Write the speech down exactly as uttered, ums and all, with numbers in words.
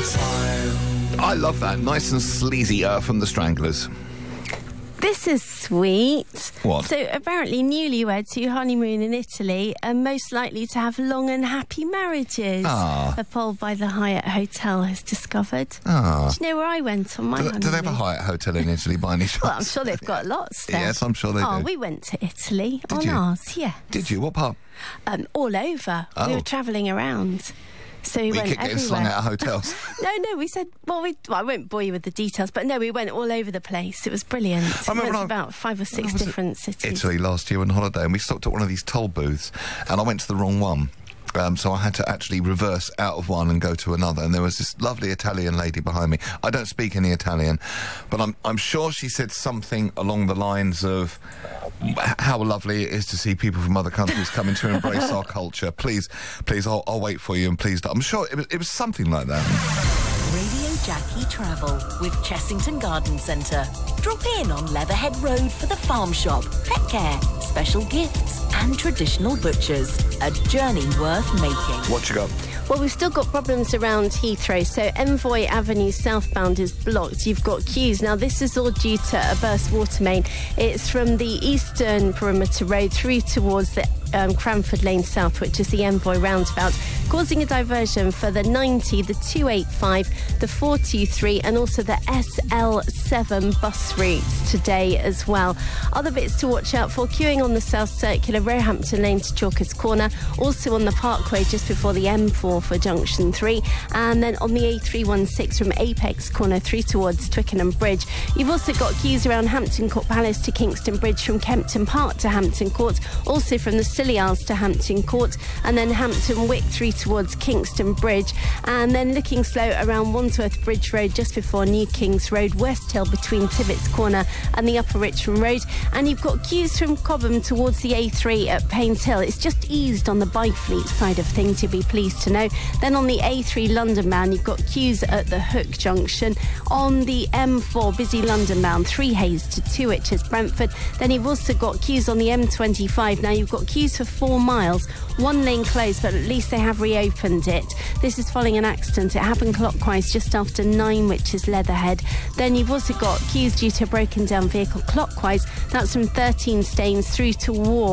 time. I love that. Nice and sleazy uh, from the Stranglers. This is sweet. What? So apparently newlyweds who honeymoon in Italy are most likely to have long and happy marriages. Ah. A poll by the Hyatt Hotel has discovered. Ah. Do you know where I went on my Do, honeymoon? do they have a Hyatt Hotel in Italy by any chance? Well, I'm sure they've got lots there. Yes, I'm sure they oh, do. we went to Italy Did on you? ours, yeah. Did you? What part? Um, all over. Oh. We were travelling around. So we We went kept getting everywhere. slung out of hotels. No, no, we said, well, we, well, I won't bore you with the details, but no, we went all over the place. It was brilliant. I We remember went to when I- about five or I six was at different cities. Italy last year on holiday, and we stopped at one of these toll booths, and I went to the wrong one. Um, so I had to actually reverse out of one and go to another, and there was this lovely Italian lady behind me. I don't speak any Italian, but I'm I'm sure she said something along the lines of h- how lovely it is to see people from other countries coming to embrace our culture. Please, please, I'll, I'll wait for you, and please don't. I'm sure it was, it was something like that. Radio Jackie Travel with Chessington Garden Centre. Drop in on Leatherhead Road for the farm shop, pet care, special gifts and traditional butchers. A journey worth making. What you got? Well, we've still got problems around Heathrow, so Envoy Avenue southbound is blocked. You've got queues. Now, this is all due to a burst water main. It's from the eastern perimeter road through towards the um, Cranford Lane South, which is the Envoy roundabout, causing a diversion for the ninety, the two eighty-five, the four two three and also the S L seven bus routes today as well. Other bits to watch out for: queuing on the South Circular, Roehampton Lane to Chalkers Corner, also on the Parkway just before the M four for Junction three, and then on the A three sixteen from Apex Corner through towards Twickenham Bridge. You've also got queues around Hampton Court Palace to Kingston Bridge, from Kempton Park to Hampton Court, also from the Scilly Isles to Hampton Court, and then Hampton Wick through towards Kingston Bridge, and then looking slow around Wandsworth Bridge Road just before New Kings Road, West Hill between Tibbets Corner and the Upper Richmond Road, and you've got queues from Cobham towards the A three at Paynes Hill. It's just eased on the Byfleet side of things, you'll be pleased to know. Then on the A three London bound, you've got queues at the Hook Junction. On the M four busy London bound, Three Hayes to Twitches Brentford. Then you've also got queues on the M twenty-five. Now you've got queues for four miles, one lane closed, but at least they have reopened it. This is following an accident. It happened clockwise just after nine, which is Leatherhead. Then you've also got queues due to a broken down vehicle clockwise. That's from thirteen Staines through to War.